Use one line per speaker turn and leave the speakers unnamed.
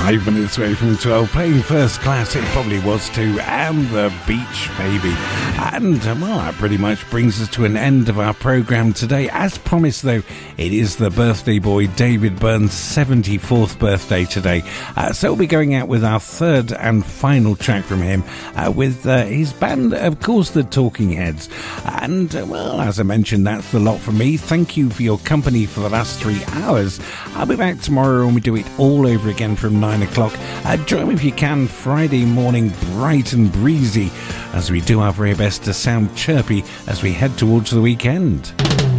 5 minutes away from 12, playing first class, it probably was too, and the Beach Baby. And, well, that pretty much brings us to an end of our programme today. As promised, though, it is the birthday boy, David Byrne's 74th birthday today. So we'll be going out with our third and final track from him, with his band, of course, the Talking Heads. And, well, as I mentioned, that's the lot from me. Thank you for your company for the last 3 hours. I'll be back tomorrow and we do it all over again from 9 o'clock. Join me if you can Friday morning, bright and breezy, as we do our very best to sound chirpy as we head towards the weekend.